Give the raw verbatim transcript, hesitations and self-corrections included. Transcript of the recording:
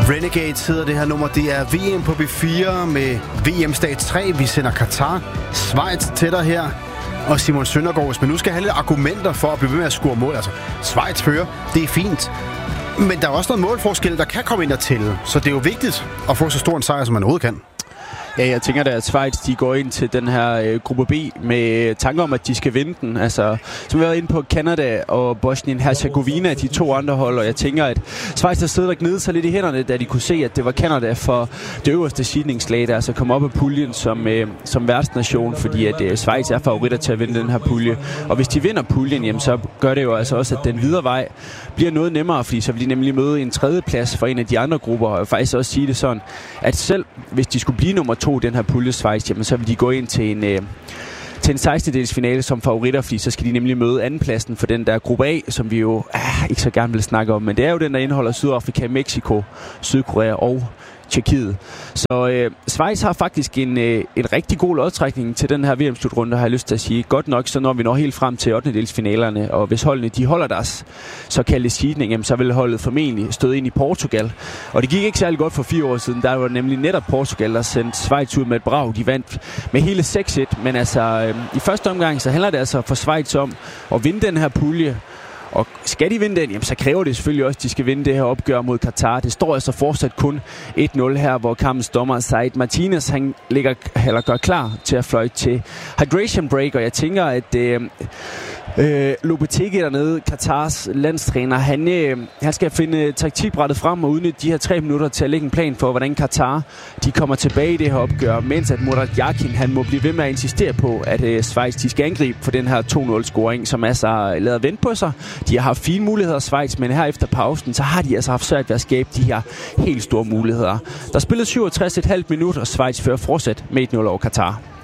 Renegades hedder det her nummer. Det er V M på B fire med V M-stats tre. Vi sender Katar, Schweiz til dig her. Og Simon Søndergaard, hvis man nu skal have lidt argumenter for at blive ved med at score mål. Altså, Schweiz fører, det er fint. Men der er også noget målforskel, der kan komme ind og tælle. Så det er jo vigtigt at få så stor en sejr, som man overhovedet kan. Ja, jeg tænker da, at Schweiz de går ind til den her øh, gruppe B med tanker om, at de skal vinde den. Altså, som vi har været inde på, Canada og Bosnien-Herzegovina, de to andre hold, og jeg tænker, at Schweiz har siddet og gnedet sig lidt i hænderne, da de kunne se, at det var Canada for det øverste seedningslag, der altså kom op af puljen som, øh, som værtsnation, fordi at øh, Schweiz er favoritter til at vinde den her pulje. Og hvis de vinder puljen, jamen, så gør det jo altså også, at den videre vej bliver noget nemmere, fordi så vil de nemlig møde en tredje plads for en af de andre grupper, og jeg vil faktisk også sige det sådan, at selv hvis de skulle blive nummer to den her pulje Schweiz, jamen så vil de gå ind til en øh, til en sekstendedels finale som favoritter, fordi så skal de nemlig møde andenpladsen for den der gruppe A, som vi jo øh, ikke så gerne vil snakke om, men det er jo den, der indeholder Sydafrika, Mexico, Sydkorea og Tjekkiet. Så øh, Schweiz har faktisk en, øh, en rigtig god lodtrækning til den her V M-slutrunde, har jeg lyst til at sige. Godt nok, så når vi når helt frem til ottendedelsfinalerne, og hvis holdene de holder deres såkaldte seedning, jamen, så vil holdet formentlig støde ind i Portugal. Og det gik ikke særlig godt for fire år siden. Der var nemlig netop Portugal, der sendte Schweiz ud med et brag. De vandt med hele seks et, men altså øh, i første omgang, så handler det altså for Schweiz om at vinde den her pulje. Og skal de vinde den, jamen, så kræver det selvfølgelig også, at de skal vinde det her opgør mod Katar. Det står altså fortsat kun et nul her, hvor kampens dommer Said Martinez, han ligger, eller gør klar til at fløjte til hydration break. Og jeg tænker, at øh, øh, Lopetegui dernede, Katars landstræner, han, øh, han skal finde taktikbrættet frem og udnytte de her tre minutter til at lægge en plan for, hvordan Katar de kommer tilbage i det her opgør, mens at Murat Yakin, han må blive ved med at insistere på, at øh, Schweiz de skal angribe for den her to nul-scoring, som altså lader vente på sig. De har haft fine muligheder, Schweiz, men her efter pausen, så har de altså haft svært ved at skabe de her helt store muligheder. Der spillede syvogtres komma fem minutter, og Schweiz fører fortsat med et nul over Katar.